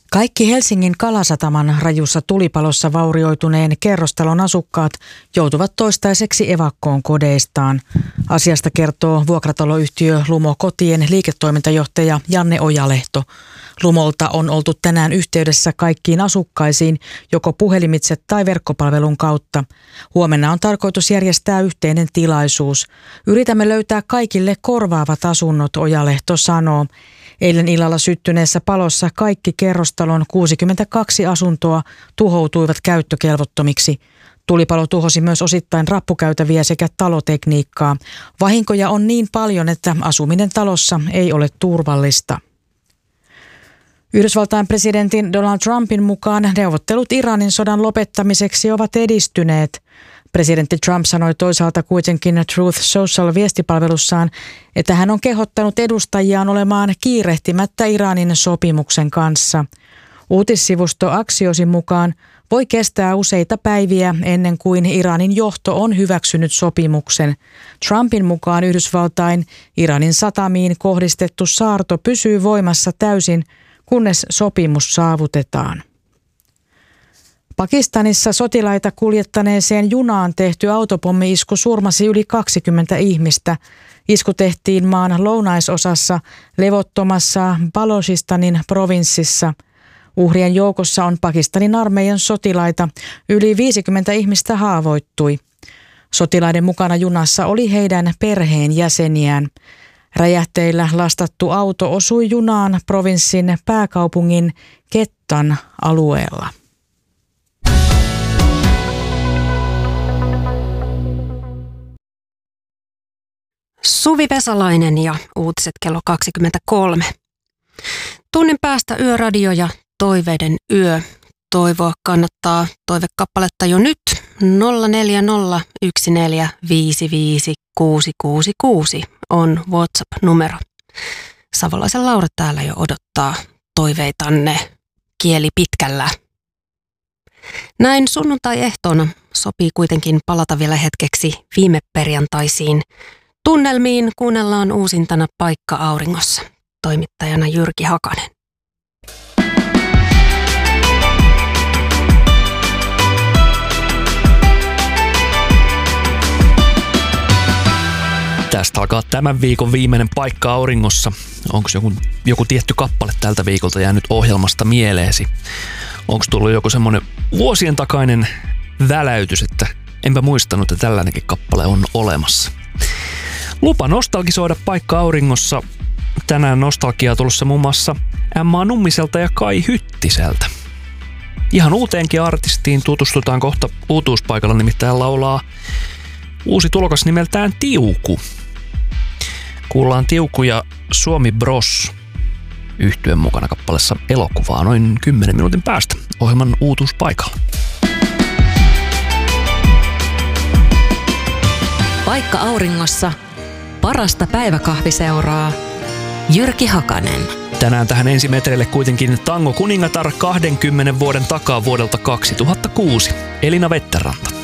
Kaikki Helsingin Kalasataman rajussa tulipalossa vaurioituneen kerrostalon asukkaat joutuvat toistaiseksi evakkoon kodeistaan. Asiasta kertoo vuokrataloyhtiö Lumo Kotien liiketoimintajohtaja Janne Ojalehto. Lumolta on oltu tänään yhteydessä kaikkiin asukkaisiin, joko puhelimitse tai verkkopalvelun kautta. Huomenna on tarkoitus järjestää yhteinen tilaisuus. Yritämme löytää kaikille korvaavat asunnot, Ojalehto sanoo. Eilen illalla syttyneessä palossa kaikki kerrostalon 62 asuntoa tuhoutuivat käyttökelvottomiksi. Tulipalo tuhosi myös osittain rappukäytäviä sekä talotekniikkaa. Vahinkoja on niin paljon, että asuminen talossa ei ole turvallista. Yhdysvaltain presidentin Donald Trumpin mukaan neuvottelut Iranin sodan lopettamiseksi ovat edistyneet. Presidentti Trump sanoi toisaalta kuitenkin Truth Social-viestipalvelussaan, että hän on kehottanut edustajiaan olemaan kiirehtimättä Iranin sopimuksen kanssa. Uutissivusto Axiosin mukaan voi kestää useita päiviä ennen kuin Iranin johto on hyväksynyt sopimuksen. Trumpin mukaan Yhdysvaltain Iranin satamiin kohdistettu saarto pysyy voimassa täysin, kunnes sopimus saavutetaan. Pakistanissa sotilaita kuljettaneeseen junaan tehty autopommi-isku surmasi yli 20 ihmistä. Isku tehtiin maan lounaisosassa levottomassa Balochistanin provinssissa. Uhrien joukossa on Pakistanin armeijan sotilaita. Yli 50 ihmistä haavoittui. Sotilaiden mukana junassa oli heidän perheenjäseniään. Räjähteillä lastattu auto osui junaan provinssin pääkaupungin Kettan alueella. Suvi Vesalainen ja uutiset kello 23. Tunnin päästä Yöradio ja Toiveiden yö. Toivoa kannattaa toivekappaletta jo nyt 0401455666 on WhatsApp-numero. Savolaisen Laura täällä jo odottaa toiveitanne kieli pitkällä. Näin sunnuntai-ehtoona sopii kuitenkin palata vielä hetkeksi viime perjantaisiin tunnelmiin. Kuunnellaan uusintana Paikka auringossa. Toimittajana Jyrki Hakanen. Tästä alkaa tämän viikon viimeinen Paikka auringossa. Onko joku tietty kappale tältä viikolta jäänyt ohjelmasta mieleesi? Onko tullut joku semmoinen vuosien takainen väläytys, että enpä muistanut, että tällainenkin kappale on olemassa? Lupa nostalgisoida Paikka auringossa. Tänään nostalgiaa tulossa muun muassa Emma Nummiselta ja Kai Hyttiseltä. Ihan uuteenkin artistiin tutustutaan kohta uutuuspaikalla, nimittäin laulaa uusi tulokas nimeltään Tiuku. Kuullaan Tiuku ja Suomi Bros -yhtyeen mukana kappaleessa Elokuvaa noin 10 minuutin päästä ohjelman uutuuspaikalla. Paikka auringossa. Parasta päiväkahviseuraa. Jyrki Hakanen. Tänään tähän ensimetreille kuitenkin Tango kuningatar 20 vuoden takaa vuodelta 2006. Elina Vetteranta.